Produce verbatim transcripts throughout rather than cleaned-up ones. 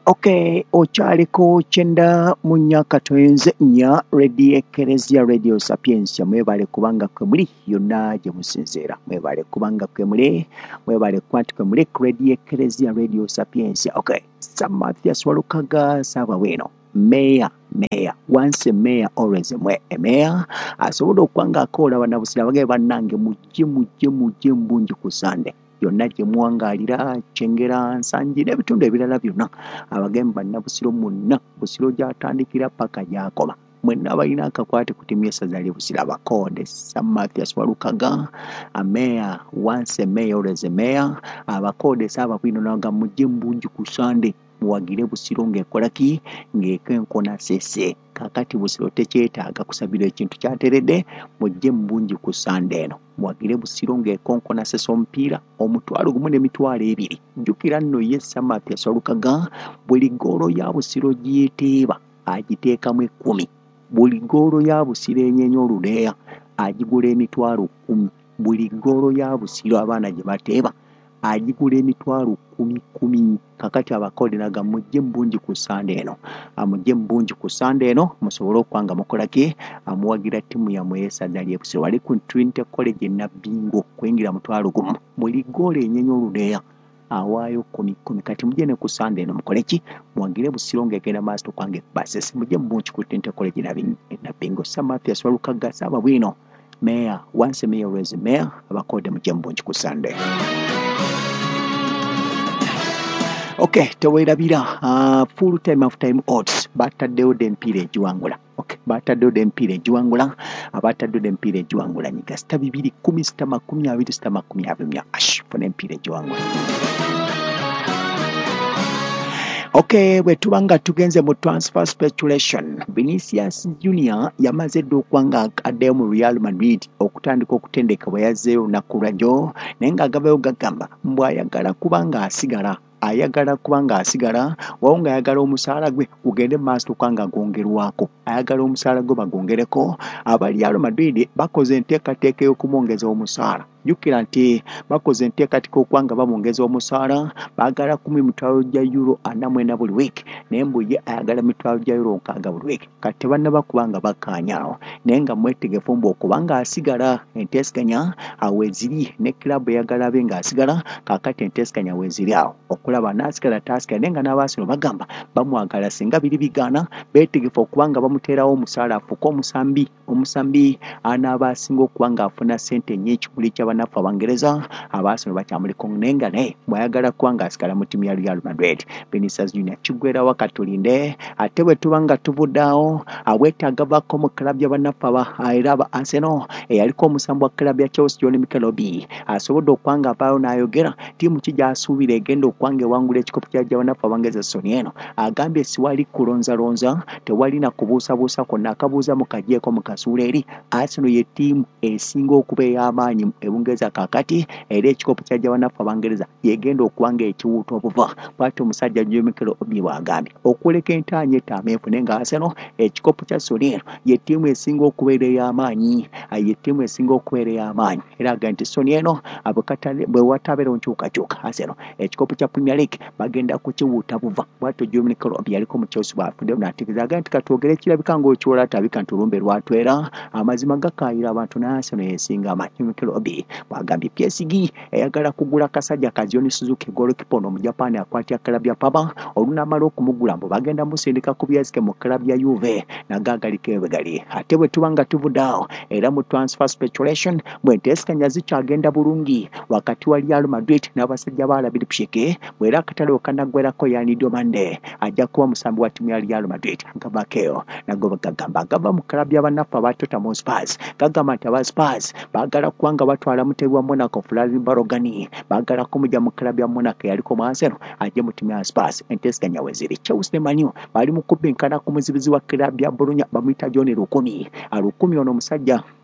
Okay, okyaliko kyenda munya katoenze nya Radio Ekeresia Radio Sapiensia mwebale kubanga kwe muli yonna gye musinziira mwebale kubanga kwe muli mwebale kwati kwe muli Radio Ekeresia Radio Sapiensia. Okay, Samathias Walukaga saba wino Mayor, Mayor, once a mayor, always a mayor. Asobola okwanga akola banabusira bage bannange mujje mujje mujje mbungi ku Sunday. Yonna gye mwangalira Kyengera Nsanje n'ebitundu ebirala byonna abagembe bannabusiro munna Busiro gy'atandikira paka gy'akoma mwenna balina akakwate ku ttiimu y'essaza ly'e Busiro abakoode Sam Mathias Walukaga a mayor, once a mayor, always a mayor. Abakoode saaba bwino nanga mujje mbungi ku Sunday muwagire Busiro ng'ekola ki ng'ekenkona sese kakati Busiro tekyetaaga kusabira ekintu kyateredde mujje mbungi ku Sunday eno muwagire Busiro ng'ekonkona sese omupiira omutwalo gumu n'emitwalo ebiri. Jjukira nno ye Sam Mathias Walukaga buli goolo ya Busiro gy'eteeba agiteekamu ekkumi. Buli goolo ya Busiro enyenya oluleya agigula emitwalo kkumi. Buli goolo ya Busiro abaana gye bateeba agigula emitwalo kumi kumi. Kakati abakoode naga mujje mbungi ku Sunday eno amujje mbungi ku Sunday eno musobole okwanga mukola ki amuwagira ttiimu yammwe y'essaza ly'e Busiro wali ku Trinity College e Nabbingo kwingira mutwalo gumu. Buli goolo enyenya oluleya awaayo kumi kumi. Kati mujje ne ku Sunday eno mukole ki muwagire Busiro ng'egenda maaso kwange basesi mujje mbungi ku Trinity College e Nabbingo. Sam Mathias Walukaga saaba bwino mayor, once a mayor, always a mayor. Abakoode mujje mbungi ku Sunday. Okay, teweerabira uh, full time of time odds bataddewo d'emipiira egiwangula. Okay, bataddewo d'emipiira egiwangula abataddewo d'emipiira egiwangula nyiga sita bibiri kumi sita makumi abiri sita makumi abiri ash funa emipiira egiwangula. Okay, bwe tuba nga tugenze mu transfer speculation, Vinicius Junior yamaze dda okwanga addeyo mu Real Madrid okutandika okutendekebwa yazzeeyo olunaku lwajjo naye ng'agabayo gagamba mbu ayagala kuba ng'asigala ayagala kubanga asigala wawo nga ayagala omusaala gwe gugende maaso kwanga gwongerwako ayagala omusaala gwe bagongereko. aba Real Madrid bakoze enteekateeka y'okumwongeza omusaala. Jjukira nti bakoze enteekateeka okwanga bamwongeza omusaala baagala kumi mitwalo gya euro ana mwenda buli wiiki naye mbu ye ayagala mitwalo gya euro nkaaga buli wiiki. Kati tebannaba kubanga bakkaanyaawo naye nga mwetegefu mbu okubanga asigala enteesaganya aweziri ne kilabu eyagala abe ng'asigala kaakati enteesaganya weeziri awo okulaba n'asigala taasigala naye nga n'Abaarsenal bagamba bamwagala singa biri bigaana beetegefu okubanga bamuteerawo omusaala afuuke omusambi omusambi anaaba asinga okuba ng'afuna ssente nnyingi buli ky'abanafu Abangereza. Abaarsenal bakyamuliko naye nga naye bw'ayagala kuba ng'asigala mu ttiimu ya Real Madrid. Vinicius Junior kiggweerawo katulinde ate bwe tuba nga tuvuddeawo abwetaaga bako mu kilabu y'abanafu aba era aba Arsenal eyaliko omusambi wa kilabu ya Chelsea John Mikel Obi asobodde okwanga avaayo n'ayogera ttiimu ki gy'asuubira egenda okwanga ewangula ekikopo kya gy'abanafu Abangereza Sony eno agambye siwali kulonzalonza tewali na kubuusabuusa konna akabuuza mu kagyeko mu kasuula eri Arsenal ye ttiimu esinga okuba ey'amaanyi ebungereza kaakati era ekikopo kya gy'abanafu Abangereza yegenda okuwanga ekiwuuta obuva. Bw'atyo omusajja John Mikel Obi bw'agambye okuleka entaanya ettaameefu naye nga Arsenal ekikopo kya Sony eno ye ttiimu esinga okubeera ey'amaanyi ye ttiimu esinga okubeera ey'amaanyi era agambye nti Sony eno bwe watabeerawo nkyukakyuka Arsenal ekikopo kya Premier League bagenda kukiwuuta buva. Bw'atyo John Mikel Obi yaliko mu Chelsea bw'afuddeyo n'ategeeza agambye nti katwogere kirabika ng'okiwola atabika ntulumbe lwatwera amazima gakaayira abantu naye Arsenal yesinga amaanyi. Mikel Obi bw'agambye P S G eyagala kugula kasajja Kazioni Suzuki goalkeeper ono mu Japan akwatira kilabu ya Paba olunaamala okumugula mbu bagenda musindika ku byazike mu kilabu ya Juve nagagaliko ebegali. Ate bwe tuba nga tuvuddeawo era mu transfer speculation bwe nteesaganya zikyagenda bulungi wakati wa Real Madrid n'abasajja ba Arabie Leipzig bw'era akatale okanaggwerako Yani Diomande ajja kuba musambi wa ttiimu ya Real Madrid nga Bakeo nago bagamba agava mu kilabu y'abanafu aba Tottenham Spurs gagamba nti aba Spurs baagala kubanga batwala mutebi wa Monaco Flavio Barogani baagala kumujja mu kilabu ya Monaco yaliko mu Arsenal ajje mu ttiimu ya Spurs. Enteesaganya weeziri Chelsea ne Man U bali mu kubinkana ku muzibizi wa kilabu ya Bologna bamuyita John Lukumi. Lukumi ono musajja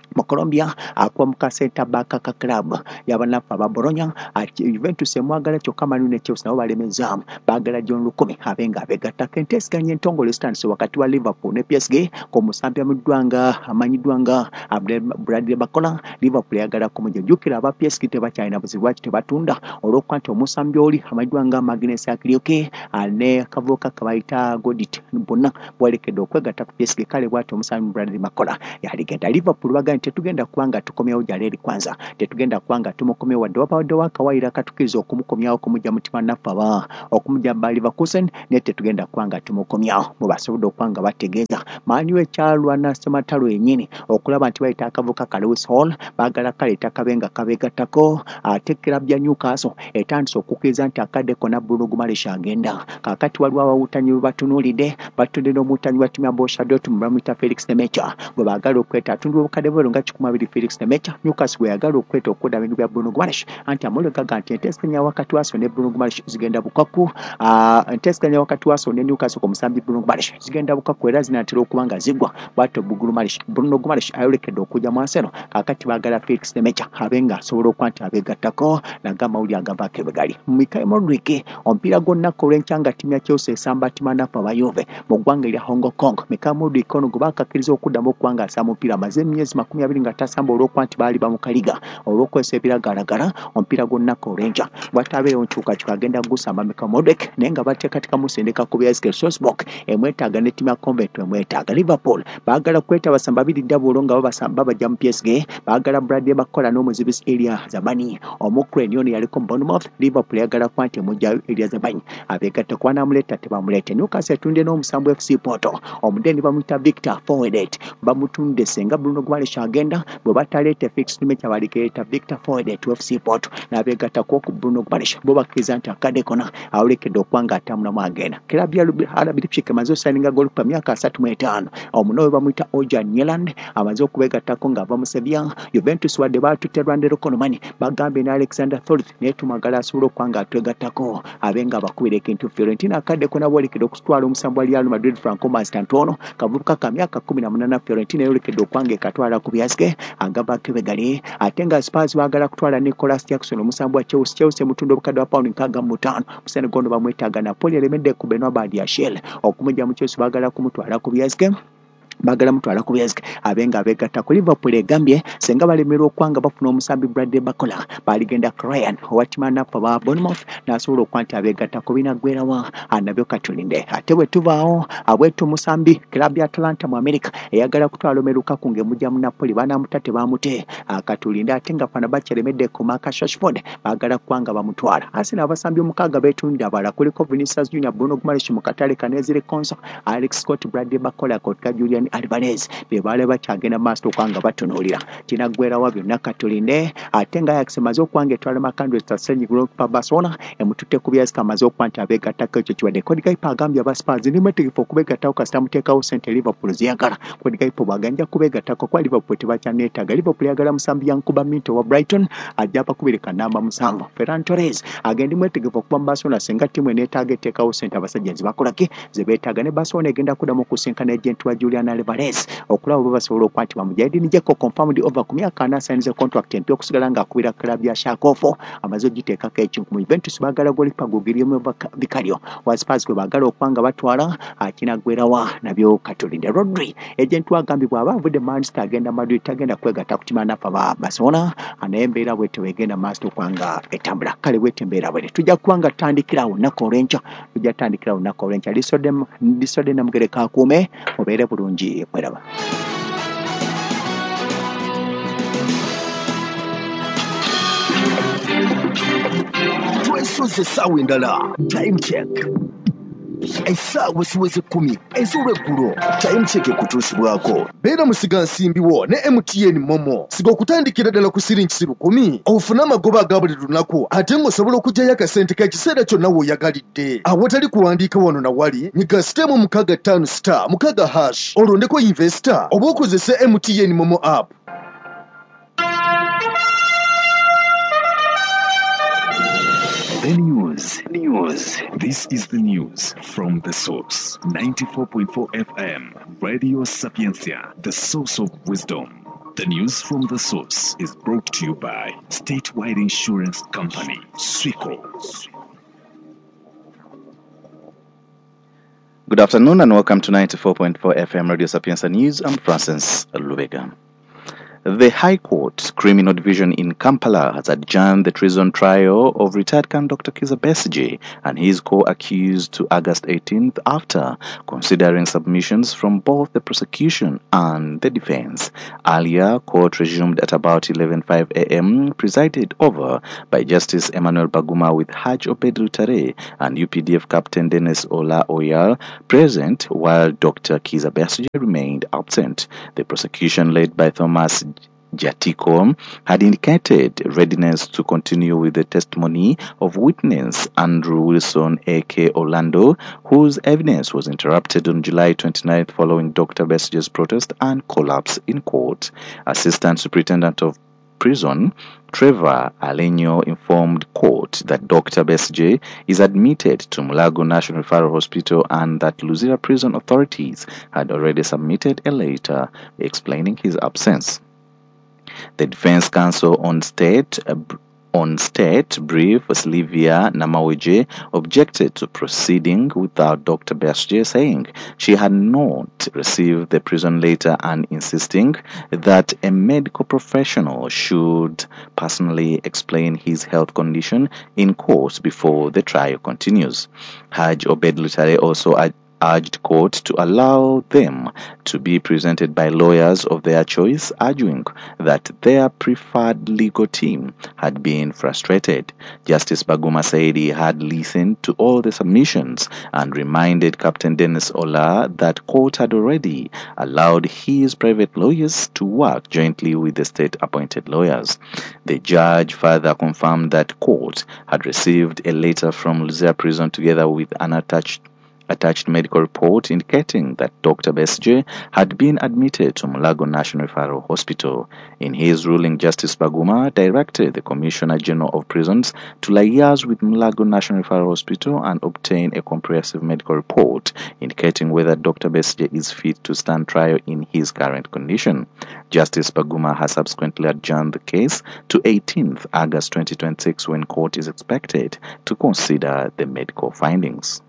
mu Colombia akuwa mu kasenta baka ka club y'abanafu aba Bologna ati Juventus emwagala kyokka Manu ne Chelsea nabo balemezaamu baagala John Lukumi abenga abegattako enteeseganya entongole zitandise wakati wa Liverpool ne P S G ko musambi amuddwanga amanyiddwanga Bradley Bakola. Liverpool yagala kumujjukira aba P S G tebakyalina buzibu lwaki tebatunda olw'okuba nti omusambi oli amanyiddwanga Magnus Akilioke ne kavubuka kabayita Godit bonna bwalekedde okwegatta ku P S G. Kale bw'ati omusambi Bradley Bakola yaligenda Liverpool baga tetugenda kuwanga tukomyawo jaleli kwanza tetugenda kuwanga tumukomyawo wadde wabawadde wakawayira katukiriza okumukomyawo kumujja mutima naffe aba okumujja ba Leverkusen ne tetugenda kuwanga tumukomyawo mubasobodde okuwanga bategeeza maanyi ekyalwana Sematalo yennyini okulaba nti bayita akavuka ka Lewis Hall baagala kaleeta kabenga kabeegattako ate club ya Newcastle etandise okukkiriza nti akaddeko na Bruno Guimaraes agenda kaakati waliwo abawuutanyi bwe batunuulidde batudde n'omuwuutanyi wa ttiimu ya Borussia Dortmund bamuyita Felix Nemecha bwe baagala okweta atundibwa obukadde bwe nga kikumi abiri Felix Nemecha. Newcastle bwe yagala okweta okudda bintu bya Bruno Guimaraes anti amulegaga nti enteeseganya wakati waso ne Bruno Guimaraes zigenda bukaku enteeseganya wakati waso ne Newcastle ku musambi Bruno Guimaraes zigenda bukaku era zinatera okuba nga zigwa bw'atyo Bruno Guimaraes ayolekedde okujja mu Arsenal kaakati baagala Felix Nemecha abenga asobola okuba nti abeegattako n'ag'amawulire agavaako ebegali. Michael Mudryk omupiira gw'onnaku olw'enkya nga ttiimu ya Chelsea esamba ttiimu anafu aba Juve mu ggwanga erya Hong Kong. Michael Mudryk ono gwe baakakkiriza okuddamu okuba asamba omupiira amaze emyezi makumi abiri nga tasamba olw'okuba nti baali bamukaliga olw'okwesa ebiragalagala omupiira gw'onnaku olw'enkya bw'ataabeerewo nkyukakyuka agenda gusamba Michael Mudryk naye nga bateekateeka musindika ku bya Ezekiel Sosbok emwetaaga ne ttiimu ya Coventry emwetaaga. Liverpool baagala kweta basamba babiri ddabulo nga babasamba bajja mu P S G baagala Bradley Bakola n'omuzibisi Elia Zamani Omukreni ono yaliko Bournemouth. Liverpool yagala kuba nti emujjayo Elia Zamani abeegatta kuba n'amuleeta tebamuleete. Newcastle etundye n'omusambu F C Porto omudeni bamuyita Victor Forward bamutunde senga Bruno Guimaraes agenda bwe bataleete Felix Nemecha baligeeta Victor Forward to F C Porto n'abeegattako ku Bruno Guimaraes bo bakkiriza nti akadde kona awolekedde okuba nga atambulamu agenda. Club ya R B Leipzig emaze osayininga golupa myaka asatu mu etaano omunowe bamuyita Ojan Nyeland amaze okubeegattako ng'ava mu Sevilla. Juventus wadde baatutte Randell Konomani bagambye ne Alexander Thorith naye tumagala asobola okuba nga atwegattako abenga abakubira ekintu. Fiorentina akadde kona bwolekedde okutwala omusambu wa Real Madrid Franco Mastantuono kavubuka ka myaka kumi na munaana. Fiorentina yolekedde okuba nga ekatwala ku byasike agavaako ebegali ate nga Spurs baagala kutwala Nicolas Jackson omusambu wa Chelsea. Chelsea mutunda obukadde wa paundi nkaaga mu butaano musene gondo bamwetaaga. Napoli elemedde ku Benoit Badiashile okumujja mu Chelsea baagala kumutwala ku byasike bagala mutwala ku byazike abenga abeegatta ku Liverpool egambye senga balemerwa okwanga bafuna omusambi Bradley Bakola baligenda Ryan owatimana pa Bournemouth n'asobola okuba nti abeegatta ku binagwerawa anabyo katulinde. Ate bwe tuvaawo abwetu musambi club ya Atlanta mu America eyagala kutwala Omeruka kunge mujja mu Napoli banamuta tebamute akatulinde. Ate nga Fenerbahce lemedde ku Marcus Rashford baagala kwanga bamutwala. Arsenal abasambi omukaaga beetunda abala kuliko Vinicius Junior Bruno Guimaraes mu katale Kanezire Konso Alex Scott Bradley Bakola kotka Julian Alvarez be baale bakyagenda maaso okwanga batunuulira kinaggwerawo byonna katulinde. Ate nga Ajax emaze okwanga etwala Makandre Stasenyi Europa Barcelona emututte ku byazika amaze okuba nti abeegattako ekyo kiwadde. Cody Gakpo agambye aba Spurs ndi mwetegefu okubeegattako kasita muteekawo ssente Liverpool ziyagala. Cody Gakpo bw'aganja kubeegattako kwa Liverpool tebakyaneetaaga. Liverpool yagala musambi Yankuba Minto wa Brighton ajja pakubire kanamba musanvu. Ferran Torres agendi mwetegefu okuba mu Barcelona senga ttiimu eneetaaga etteekawo ssente abasajja zibakolaki ze beetaaga ne Barcelona egenda kuddamu okusinkana agent wa Julian Alvarez okulaba bwe basobola okuba nti bamujja. Jeko confirmed over ku myaka ana asayiniza contract empya okusigala ng'akubira club ya Shakofo amaze ogiteekako ekintu mu Juventus baagala golipa gugirimu Vicario wa Spurs gwe baagala okuba nga batwala akinaggwerawa nabyo katulinde. Rodri agent wagambibwa aba avudde Manchester agenda Madrid tagenda kwegatta ku ttiimu anafu aba Barcelona naye embeera bwetyo egenda maaso okwanga etambula. Kale bwetyo embeera bwetyo tujja kuba nga tutandikirawo nnaku olw'enkya tujja tutandikirawo nnaku olw'enkya lisodde namugereka akuume mubeere bulungi mweraba. Twesoze essaawa endala time check essaawa siweze kumi ez'olweggulo. Time check ekutuusibwako beera musiga nsimbiwo ne M T N Momo siga okutandikira ddala ku siringi lukumi ofune amagoba aga buli lunaku ate ng'osobola okugyayo akasente k'ekiseera kyonna w'oyagalidde awatali kuwandiika wano na wali. Nyiga sitemu mukaaga ttaano star mukaaga hash olondeko investor oba okozese M T N Momo app. The news. News. This is the news from The Source. ninety-four point four F M. Radio Sapiencia. The source of wisdom. The news from the source is brought to you by Statewide Insurance Company, Swico. Good afternoon and welcome to ninety-four point four F M Radio Sapienza News. I'm Francis Lubega. The High Court Criminal Division in Kampala has adjourned the treason trial of retired Colonel Doctor Kizza Besigye and his co-accused to August eighteenth after considering submissions from both the prosecution and the defense. Earlier, court resumed at about eleven oh five a m, presided over by Justice Emmanuel Baguma with Haj Obed Lutare and U P D F Captain Dennis Ola Oyal present, while Doctor Kizza Besigye remained absent. The prosecution, led by Thomas Jatiko, had indicated readiness to continue with the testimony of witness Andrew Wilson A K Orlando, whose evidence was interrupted on July twenty-ninth following Doctor Besigye's protest and collapse in court. Assistant Superintendent of Prison Trevor Alenyo informed court that Doctor Besigye is admitted to Mulago National Referral Hospital and that Luzira prison authorities had already submitted a letter explaining his absence. The defense counsel on state uh, on state brief, Sylvia Namaweje, objected to proceeding without Doctor Besigye, saying she had not received the prison letter and insisting that a medical professional should personally explain his health condition in court before the trial continues. Haj Obed Lutare also ad- urged court to allow them to be presented by lawyers of their choice, arguing that their preferred legal team had been frustrated. Justice Baguma said he had listened to all the submissions and reminded Captain Dennis Ola that court had already allowed his private lawyers to work jointly with the state-appointed lawyers. The judge further confirmed that court had received a letter from Luzira Prison together with an attached attached medical report indicating that Doctor Besigye had been admitted to Mulago National Referral Hospital. In his ruling, Justice Baguma directed the Commissioner General of Prisons to liaise with Mulago National Referral Hospital and obtain a comprehensive medical report indicating whether Doctor Besigye is fit to stand trial in his current condition. Justice Baguma has subsequently adjourned the case to eighteenth August twenty twenty-six, when court is expected to consider the medical findings.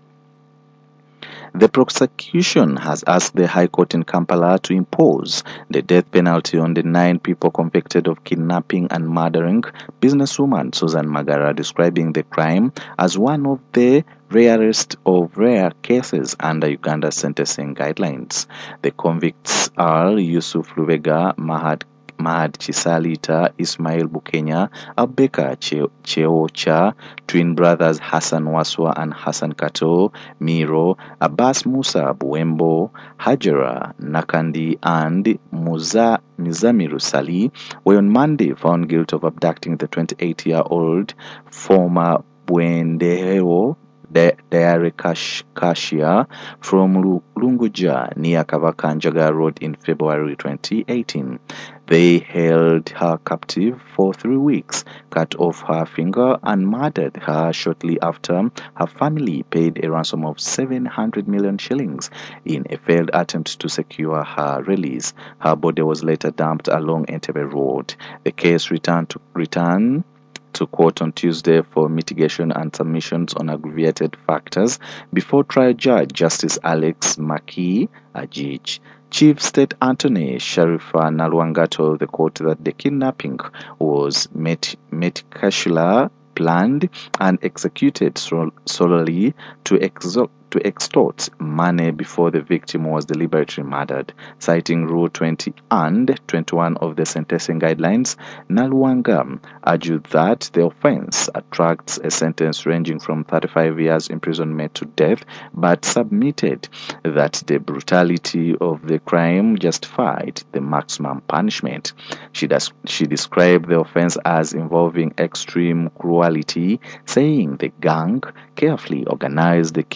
The prosecution has asked the High Court in Kampala to impose the death penalty on the nine people convicted of kidnapping and murdering businesswoman Susan Magara, describing the crime as one of the rarest of rare cases under Uganda's sentencing guidelines. The convicts are Yusuf Lubega, Mahad Mahad Chisalita, Ismail Bukenya, Abeka Cheocha, twin brothers Hassan Waswa and Hassan Kato, Miro, Abbas Musa Buembo, Hajara Nakandi, and Muza Mizamiru Sali were on Monday found guilty of abducting the twenty-eight-year-old former Buendeheo Diare Kashia from Lunguja near Kavakanjaga Road in February twenty eighteen. They held her captive for three weeks, cut off her finger, and murdered her shortly after her family paid a ransom of seven hundred million shillings in a failed attempt to secure her release. Her body was later dumped along Entebbe Road. The case returned to return to court on Tuesday for mitigation and submissions on aggravated factors before trial judge Justice Alex Maki Ajij. Chief State Attorney Sharifa Nalwanga told the court that the kidnapping was met- meticulously planned and executed sol- solely to exo- to extort money before the victim was deliberately murdered. Citing Rule twenty and twenty-one of the sentencing guidelines, Nalwanga argued that the offense attracts a sentence ranging from thirty-five years imprisonment to death, but submitted that the brutality of the crime justified the maximum punishment. She, does, she described the offense as involving extreme cruelty, saying the gang carefully organized the kidnapping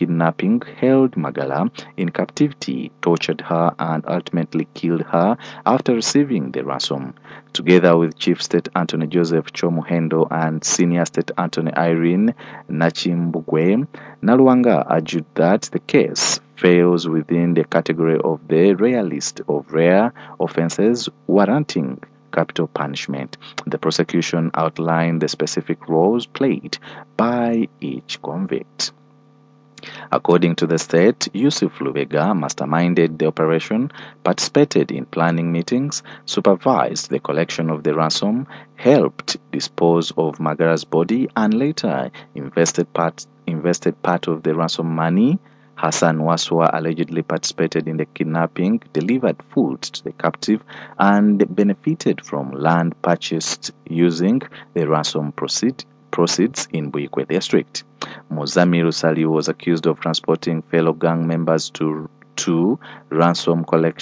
kidnapping, held Magala in captivity, tortured her, and ultimately killed her after receiving the ransom. Together with Chief State Attorney Joseph Chomuhendo and Senior State Attorney Irene Nachimbugwe, Naluwanga argued that the case falls within the category of the rare list of rare offences warranting capital punishment. The prosecution outlined the specific roles played by each convict. According to the state, Yusuf Lubega masterminded the operation, participated in planning meetings, supervised the collection of the ransom, helped dispose of Magara's body, and later invested part, invested part of the ransom money. Hassan Waswa allegedly participated in the kidnapping, delivered food to the captive, and benefited from land purchased using the ransom proceed, proceeds in Buikwe district. Muzamiru Sali was accused of transporting fellow gang members to, to ransom collection